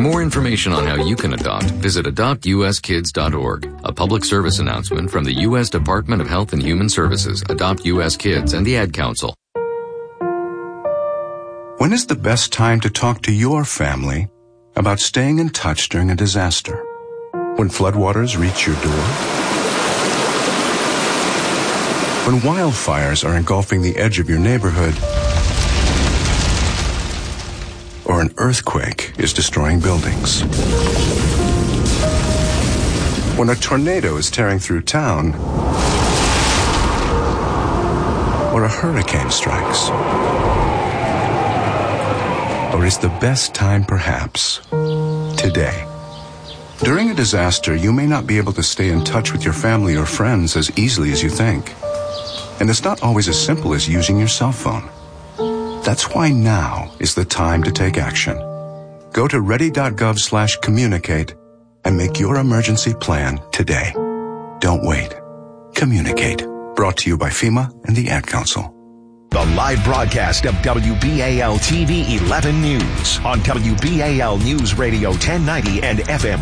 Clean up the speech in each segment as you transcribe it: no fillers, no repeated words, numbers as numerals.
more information on how you can adopt, visit adoptuskids.org. A public service announcement from the U.S. Department of Health and Human Services, Adopt U.S. Kids, and the Ad Council. When is the best time to talk to your family about staying in touch during a disaster? When floodwaters reach your door? When wildfires are engulfing the edge of your neighborhood? Or an earthquake is destroying buildings? When a tornado is tearing through town? Or a hurricane strikes? Or is the best time perhaps today? During a disaster, you may not be able to stay in touch with your family or friends as easily as you think. And it's not always as simple as using your cell phone. That's why now is the time to take action. Go to ready.gov/communicate and make your emergency plan today. Don't wait. Communicate. Brought to you by FEMA and the Ad Council. The live broadcast of WBAL TV 11 News on WBAL News Radio 1090 and FM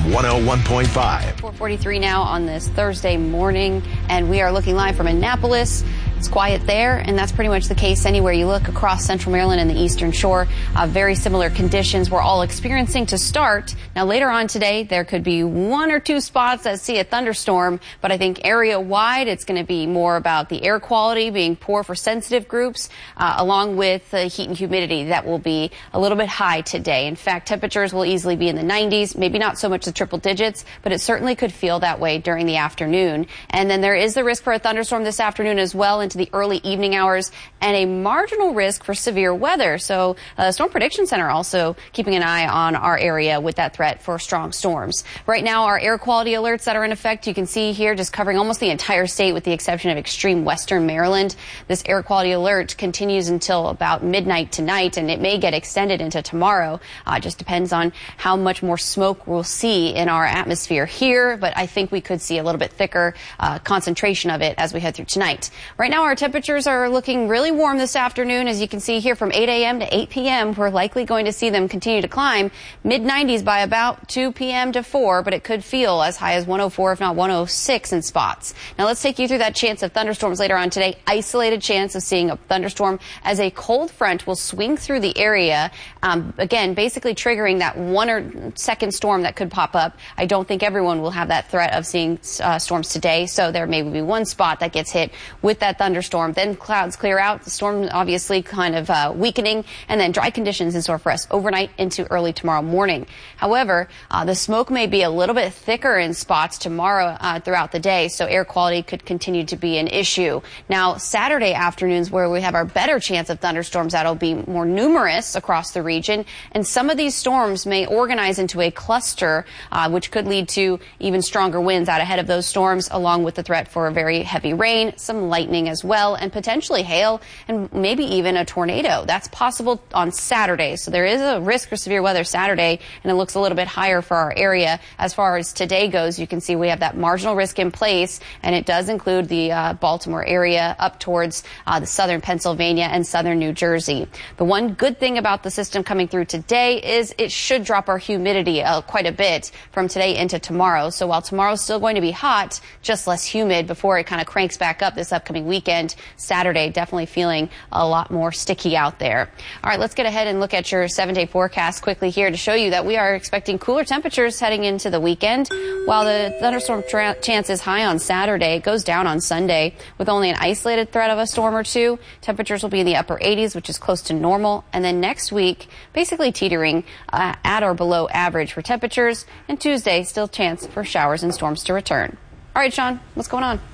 101.5. 4:43 now on this Thursday morning, and we are looking live from Annapolis. It's quiet there, and that's pretty much the case anywhere you look across Central Maryland and the Eastern Shore. Very similar conditions we're all experiencing to start. Now, later on today, there could be one or two spots that see a thunderstorm, but I think area-wide, it's going to be more about the air quality being poor for sensitive groups, along with the heat and humidity that will be a little bit high today. In fact, temperatures will easily be in the 90s, maybe not so much the triple digits, but it certainly could feel that way during the afternoon. And then there is the risk for a thunderstorm this afternoon as well into the early evening hours, and a marginal risk for severe weather. So the Storm Prediction Center also keeping an eye on our area with that threat for strong storms. Right now, our air quality alerts that are in effect, you can see here, just covering almost the entire state with the exception of extreme western Maryland. This air quality alert continues until about midnight tonight, and it may get extended into tomorrow. It just depends on how much more smoke we'll see in our atmosphere here, but I think we could see a little bit thicker concentration of it as we head through tonight. Right now, our temperatures are looking really warm this afternoon. As you can see here, from 8 a.m. to 8 p.m., we're likely going to see them continue to climb mid-90s by about 2 p.m. to 4, but it could feel as high as 104, if not 106 in spots. Now, let's take you through that chance of thunderstorms later on today. Isolated chance of seeing a thunderstorm as a cold front will swing through the area. Again, basically triggering that 1 second storm that could pop up. I don't think everyone will have that threat of seeing storms today, so there may be one spot that gets hit with that thunderstorm. Then clouds clear out, the storm obviously kind of weakening, and then dry conditions in store for us overnight into early tomorrow morning. However, the smoke may be a little bit thicker in spots tomorrow throughout the day, so air quality could continue to be an issue. Now, Saturday afternoons, where we have our better chance of thunderstorms that'll be more numerous across the region, and some of these storms may organize into a cluster, which could lead to even stronger winds out ahead of those storms, along with the threat for very heavy rain, some lightning as well, and potentially hail, and maybe even a tornado. That's possible on Saturday. So there is a risk for severe weather Saturday, and it looks a little bit higher for our area. As far as today goes, you can see we have that marginal risk in place, and it does include the Baltimore area up towards the southern Pennsylvania and southern New Jersey. The one good thing about the system coming through today is it should drop our humidity quite a bit from today into tomorrow. So while tomorrow's still going to be hot, just less humid before it kind of cranks back up this upcoming weekend. Saturday, definitely feeling a lot more sticky out there. All right, let's get ahead and look at your 7-day forecast quickly here to show you that we are expecting cooler temperatures heading into the weekend. While the thunderstorm chance is high on Saturday, it goes down on Sunday with only an isolated threat of a storm or two. Temperatures will be in the upper 80s, which is close to normal. And then next week, basically teetering at or below average for temperatures. And Tuesday, still chance for showers and storms to return. All right, Sean, what's going on?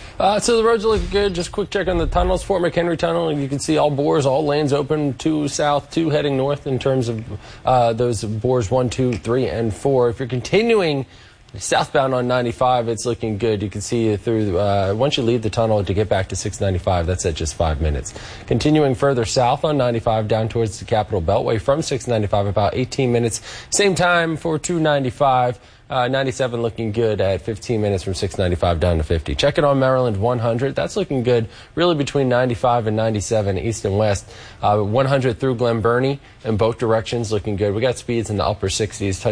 So the roads are looking good. Just a quick check on the tunnels. Fort McHenry Tunnel, you can see all bores, all lanes open, 2 south, 2 heading north in terms of those bores 1, 2, 3, and 4. If you're continuing southbound on 95, it's looking good. You can see through, once you leave the tunnel to get back to 695, that's at just 5 minutes. Continuing further south on 95 down towards the Capitol Beltway from 695, about 18 minutes. Same time for 295. 97 looking good at 15 minutes from 695 down to 50. Check it on Maryland 100. That's looking good really between 95 and 97 east and west. 100 through Glen Burnie in both directions looking good. We got speeds in the upper 60s.